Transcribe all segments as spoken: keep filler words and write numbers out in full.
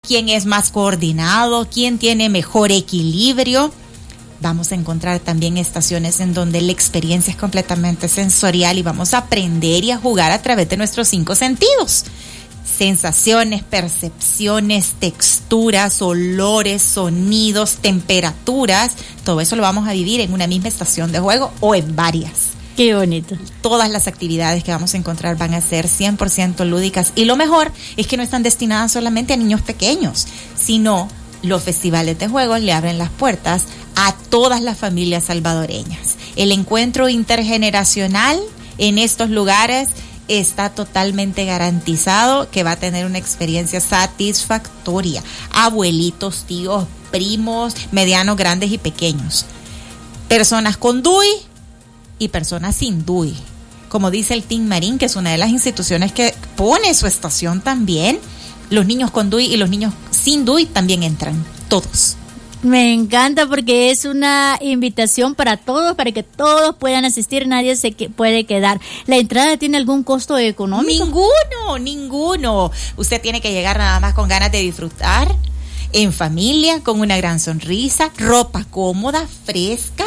quién es más coordinado, quién tiene mejor equilibrio. Vamos a encontrar también estaciones en donde la experiencia es completamente sensorial y vamos a aprender y a jugar a través de nuestros cinco sentidos. Sensaciones, percepciones, texturas, olores, sonidos, temperaturas, todo eso lo vamos a vivir en una misma estación de juego o en varias. Qué bonito. Todas las actividades que vamos a encontrar van a ser cien por ciento lúdicas y lo mejor es que no están destinadas solamente a niños pequeños, sino los festivales de juegos le abren las puertas a todas las familias salvadoreñas. El encuentro intergeneracional en estos lugares está totalmente garantizado que va a tener una experiencia satisfactoria. Abuelitos, tíos, primos, medianos, grandes y pequeños. Personas con D U I y personas sin D U I. Como dice el Team Marín, que es una de las instituciones que pone su estación también, los niños con D U I y los niños sin D U I también entran, todos. Me encanta porque es una invitación para todos, para que todos puedan asistir, nadie se que puede quedar. ¿La entrada tiene algún costo económico? Ninguno, ninguno. Usted tiene que llegar nada más con ganas de disfrutar, en familia, con una gran sonrisa, ropa cómoda, fresca,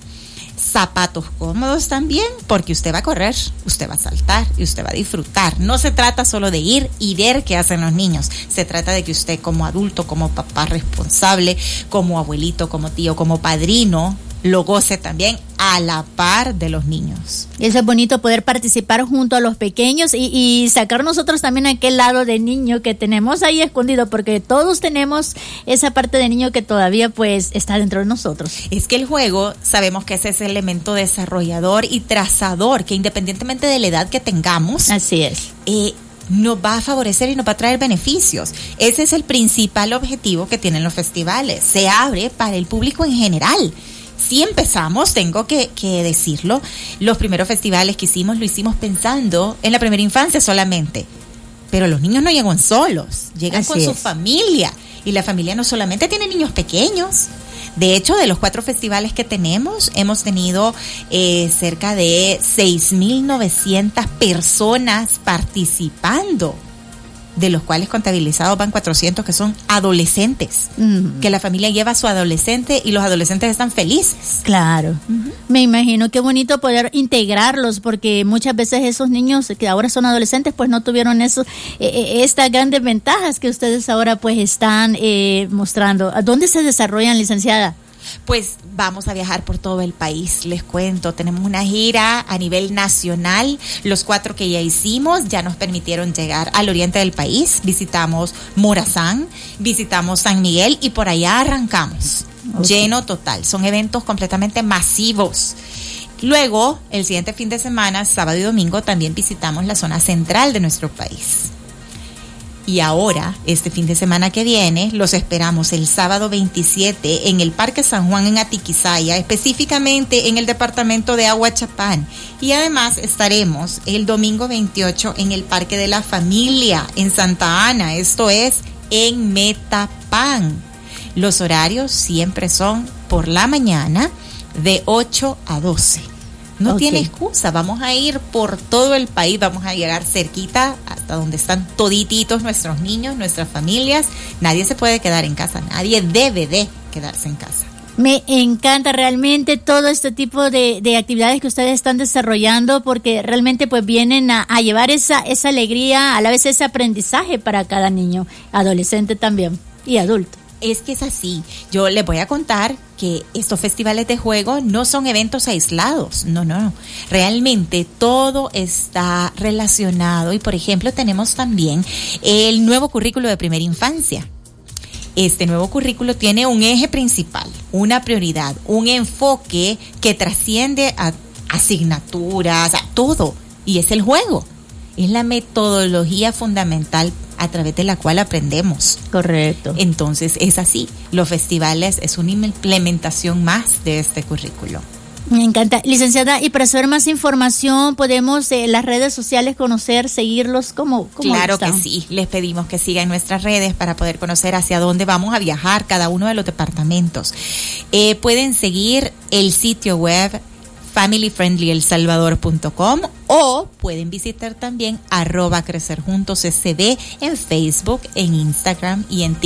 zapatos cómodos también, porque usted va a correr, usted va a saltar y usted va a disfrutar. No se trata solo de ir y ver qué hacen los niños, se trata de que usted como adulto, como papá responsable, como abuelito, como tío, como padrino, lo goce también a la par de los niños. Eso es bonito, poder participar junto a los pequeños y, y sacar nosotros también aquel lado de niño que tenemos ahí escondido, porque todos tenemos esa parte de niño que todavía pues está dentro de nosotros. Es que el juego, sabemos que es ese elemento desarrollador y trazador, que independientemente de la edad que tengamos, así es, eh, nos va a favorecer y nos va a traer beneficios. Ese es el principal objetivo que tienen los festivales. Se abre para el público en general. Si empezamos, tengo que, que decirlo, los primeros festivales que hicimos, lo hicimos pensando en la primera infancia solamente. Pero los niños no llegan solos, llegan Así con es. su familia. Y la familia no solamente tiene niños pequeños. De hecho, de los cuatro festivales que tenemos, hemos tenido eh, cerca de seis mil novecientas personas participando, de los cuales contabilizados van cuatrocientos que son adolescentes, uh-huh. que la familia lleva a su adolescente y los adolescentes están felices. Claro, uh-huh. Me imagino qué bonito poder integrarlos, porque muchas veces esos niños que ahora son adolescentes pues no tuvieron eso, eh, estas grandes ventajas que ustedes ahora pues están eh, mostrando. ¿A dónde se desarrollan, licenciada? Pues vamos a viajar por todo el país, les cuento, tenemos una gira a nivel nacional, los cuatro que ya hicimos ya nos permitieron llegar al oriente del país, visitamos Morazán, visitamos San Miguel y por allá arrancamos, okay. Lleno total, son eventos completamente masivos. Luego, el siguiente fin de semana, sábado y domingo, también visitamos la zona central de nuestro país. Y ahora, este fin de semana que viene, los esperamos el sábado veintisiete en el Parque San Juan en Atiquizaya, específicamente en el departamento de Aguachapán. Y además estaremos el domingo veintiocho en el Parque de la Familia en Santa Ana, esto es en Metapán. Los horarios siempre son por la mañana de ocho a doce. No okay. tiene excusa, vamos a ir por todo el país, vamos a llegar cerquita hasta donde están todititos nuestros niños, nuestras familias. Nadie se puede quedar en casa, nadie debe de quedarse en casa. Me encanta realmente todo este tipo de, de actividades que ustedes están desarrollando, porque realmente pues vienen a, a llevar esa, esa alegría, a la vez ese aprendizaje para cada niño, adolescente también y adulto. Es que es así. Yo les voy a contar que estos festivales de juego no son eventos aislados, no, no, realmente todo está relacionado. Y por ejemplo tenemos también el nuevo currículo de primera infancia. Este nuevo currículo tiene un eje principal, una prioridad, un enfoque que trasciende a asignaturas, a todo, y es el juego. Es la metodología fundamental a través de la cual aprendemos. Correcto. Entonces es así, los festivales es una implementación más de este currículo. Me encanta. Licenciada, y para saber más información, ¿podemos en eh, las redes sociales conocer, seguirlos? ¿Cómo, cómo Claro están? Que sí, les pedimos que sigan nuestras redes para poder conocer hacia dónde vamos a viajar cada uno de los departamentos. Eh, pueden seguir el sitio web family friendly el salvador punto com o pueden visitar también arroba crecer juntos S B en Facebook, en Instagram y en TikTok.